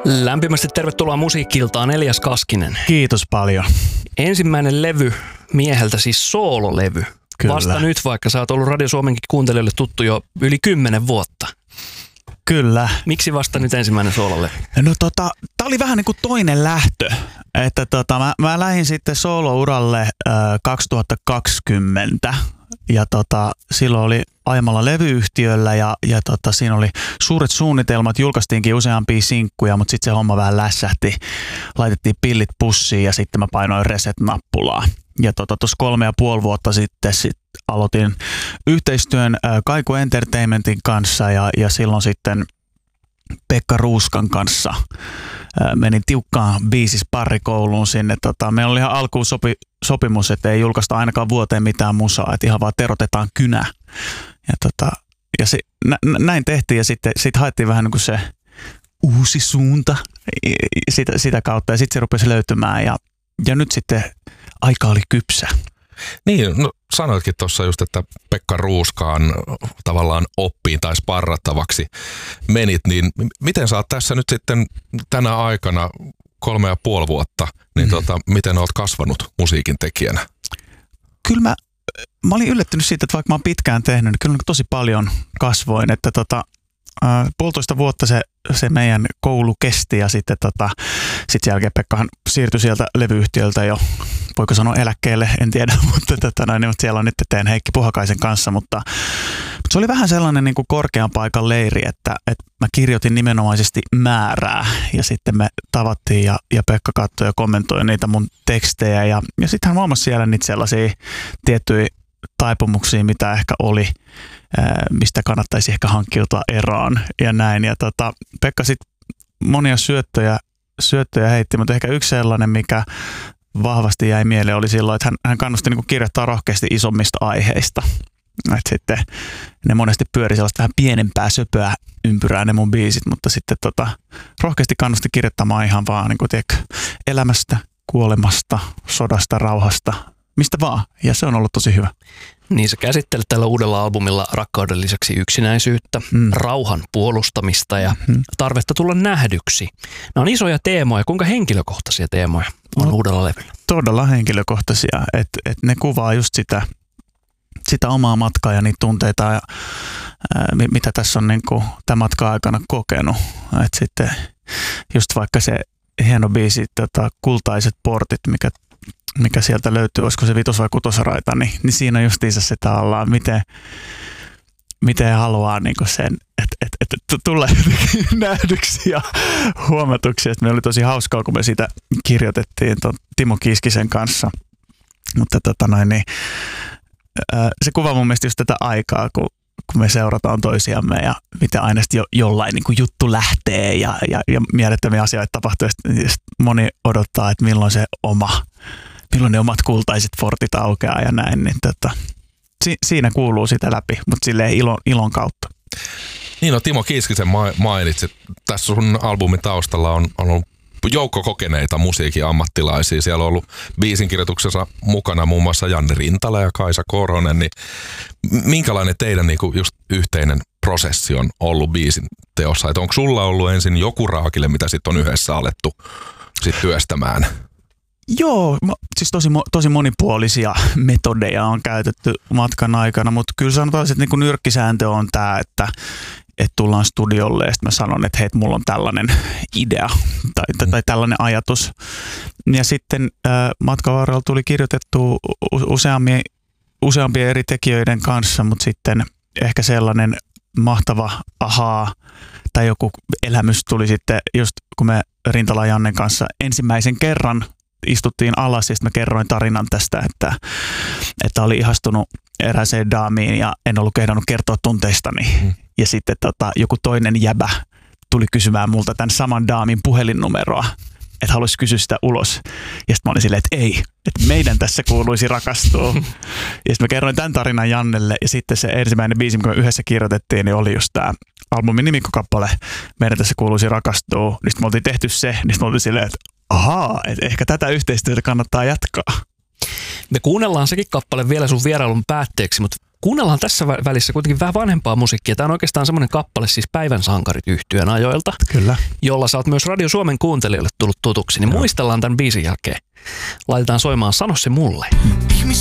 Lämpimästi tervetuloa Musiikki-iltaan, Elias Kaskinen. Kiitos paljon. Ensimmäinen levy mieheltä, siis soololevy. Kyllä. Vasta nyt, vaikka sä oot ollut Radio Suomenkin kuuntelijoille tuttu jo yli 10 vuotta. Kyllä. Miksi vasta nyt ensimmäinen soololevy? No tää oli vähän niin kuin toinen lähtö. Että mä lähdin sitten soolouralle 2020 ja silloin oli aiemmalla levyyhtiöllä ja siinä oli suuret suunnitelmat, julkaistiinkin useampia sinkkuja, mutta sitten se homma vähän lässähti. Laitettiin pillit pussiin ja sitten mä painoin reset-nappulaa. Ja tuossa 3,5 vuotta sitten aloitin yhteistyön Kaiku Entertainmentin kanssa ja silloin sitten Pekka Ruuskan kanssa menin tiukkaan biisisparrikouluun sinne. Meillä oli ihan alkuun sopimus, että ei julkaista ainakaan vuoteen mitään musaa, että ihan vaan terotetaan kynä. Ja näin tehtiin ja sitten haettiin vähän niin kuin se uusi suunta sitä kautta ja sitten se rupesi löytymään ja nyt sitten aika oli kypsä. Niin, no sanoitkin tuossa just, että Pekka Ruuskaan tavallaan oppiin tai sparrattavaksi menit, niin miten sä oot tässä nyt sitten tänä aikana 3,5 vuotta, niin miten oot kasvanut musiikin tekijänä? Kyllä mä olin yllättynyt siitä, että vaikka mä oon pitkään tehnyt, niin kyllä tosi paljon kasvoin, että 1,5 vuotta se meidän koulu kesti ja sitten sen jälkeen Pekkahan siirtyi sieltä levyyhtiöltä jo, voiko sanoa eläkkeelle, en tiedä, mutta siellä on nyt teen Heikki Puhakaisen kanssa, mutta se oli vähän sellainen niin kuin korkean paikan leiri, että mä kirjoitin nimenomaisesti määrää ja sitten me tavattiin ja Pekka katsoi ja kommentoi niitä mun tekstejä ja sitten hän huomasi siellä niitä sellaisia tiettyjä taipumuksia, mitä ehkä oli, mistä kannattaisi ehkä hankkiutua eroon ja näin. Ja Pekka sitten monia syöttöjä heitti, mutta ehkä yksi sellainen, mikä vahvasti jäi mieleen, oli silloin, että hän kannusti niin kuin kirjoittaa rohkeasti isommista aiheista. Et sitten ne monesti pyöri sellaista vähän pienempää söpöä ympyrää ne mun biisit, mutta sitten rohkeasti kannusti kirjoittamaan ihan vaan niin kuin, elämästä, kuolemasta, sodasta, rauhasta, mistä vaan. Ja se on ollut tosi hyvä. Niin sä käsittelet tällä uudella albumilla rakkauden lisäksi yksinäisyyttä, rauhan puolustamista ja tarvetta tulla nähdyksi. Nämä on isoja teemoja. Kuinka henkilökohtaisia teemoja on uudella levyllä? Todella henkilökohtaisia. Et ne kuvaa just sitä omaa matkaa ja niitä tunteita, ja, mitä tässä on niin kuin tämän matkan aikana kokenut. Et sitten just vaikka se hieno biisi, Kultaiset portit, mikä sieltä löytyy, olisiko se 5- vai 6-raita, niin siinä on justiinsa sitä ollaan, miten haluaa niin sen, että tulla nähdyksi ja huomatuksi. Että me oli tosi hauskaa, kun me sitä kirjoitettiin Timo Kiiskisen kanssa. Mutta se kuvaa mun mielestä just tätä aikaa, kun me seurataan toisiamme ja miten aina jollain niin kuin juttu lähtee ja mielettömiä asioita tapahtuu. Ja moni odottaa, että milloin ne omat kultaiset fortit aukeaa ja näin. Niin siinä kuuluu sitä läpi, mutta silleen ilon kautta. Niin, no Timo Kiiskisen mainitsit. Tässä sun albumin taustalla on ollut joukko kokeneita musiikin ammattilaisia. Siellä on ollut biisinkirjoituksessa mukana muun muassa Janne Rintala ja Kaisa Koronen. Niin minkälainen teidän niinku just yhteinen prosessi on ollut biisin teossa? Et onko sulla ollut ensin joku raakile, mitä sitten on yhdessä alettu sit työstämään? Joo, siis tosi monipuolisia metodeja on käytetty matkan aikana, mutta kyllä sanotaan, että niin nyrkkisääntö on tämä, että tullaan studiolle ja sitten mä sanon, että hei, mulla on tällainen idea tai tällainen ajatus. Ja sitten matkan varrella tuli kirjoitettu useampien eri tekijöiden kanssa, mutta sitten ehkä sellainen mahtava ahaa tai joku elämys tuli sitten just kun me Rintala Jannen kanssa ensimmäisen kerran istuttiin alas ja sitten mä kerroin tarinan tästä, että oli ihastunut erääseen daamiin ja en ollut kehdannut kertoa tunteistani. Ja sitten joku toinen jäbä tuli kysymään multa tämän saman daamin puhelinnumeroa, että haluaisi kysyä sitä ulos. Ja sitten mä olin silleen, että ei, että meidän tässä kuuluisi rakastua. Ja sitten mä kerroin tämän tarinan Jannelle ja sitten se ensimmäinen biisi, mikä me yhdessä kirjoitettiin, niin oli just tämä albumin nimikkokappale, meidän tässä kuuluisi rakastua. Niin sitten me oltiin tehty se, niin sitten me oltiin silleen, että ahaa, että ehkä tätä yhteistyötä kannattaa jatkaa. Me kuunnellaan sekin kappale vielä sun vierailun päätteeksi, mutta Kuunnellaan tässä välissä kuitenkin vähän vanhempaa musiikkia. Tämä on oikeastaan semmoinen kappale siis Päivän sankarit -yhtyeen ajoilta, Kyllä. jolla sä oot myös Radio Suomen kuuntelijoille tullut tutuksi. Niin muistellaan tämän biisin jälkeen. Laitetaan soimaan Sano se mulle.